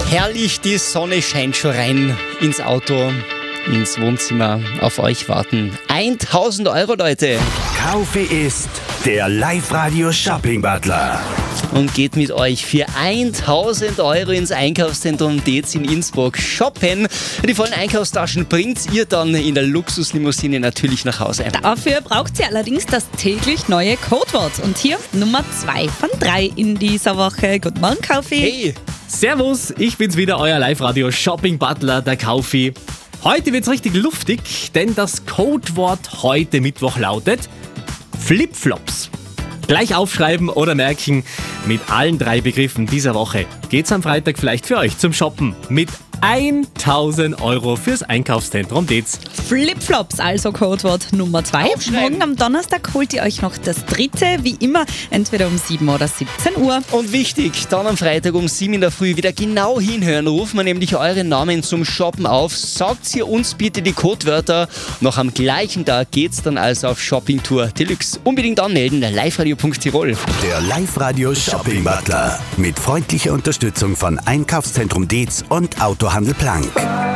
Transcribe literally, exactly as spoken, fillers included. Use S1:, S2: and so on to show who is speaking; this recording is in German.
S1: Herrlich, die Sonne scheint schon rein ins Auto, ins Wohnzimmer. Auf euch warten tausend Euro, Leute.
S2: Kaufe ist der Live-Radio-Shopping-Butler.
S1: Und geht mit euch für tausend Euro ins Einkaufszentrum Dez in Innsbruck shoppen. Die vollen Einkaufstaschen bringt ihr dann in der Luxuslimousine natürlich nach Hause.
S3: Dafür braucht ihr allerdings das täglich neue Codewort. Und hier Nummer zwei von drei in dieser Woche. Guten Morgen, Kaufi.
S1: Hey!
S4: Servus, ich bin's wieder, euer Live-Radio-Shopping-Butler, der Kaufi. Heute wird's richtig luftig, denn das Codewort heute Mittwoch lautet Flipflops. Gleich aufschreiben oder merken, mit allen drei Begriffen dieser Woche geht's am Freitag vielleicht für euch zum Shoppen mit tausend Euro fürs Einkaufszentrum Dez.
S3: Flipflops, also Codewort Nummer zwei. Morgen am Donnerstag holt ihr euch noch das dritte, wie immer, entweder um sieben oder siebzehn Uhr.
S1: Und wichtig, dann am Freitag um sieben in der Früh wieder genau hinhören. Rufen wir nämlich euren Namen zum Shoppen auf. Sagt ihr uns bitte die Codewörter. Noch am gleichen Tag geht's dann also auf Shoppingtour Deluxe. Unbedingt anmelden, liveradio punkt tirol.
S2: Der Live-Radio-Shopping-Butler mit freundlicher Unterstützung von Einkaufszentrum Dez und Autohandel Plank.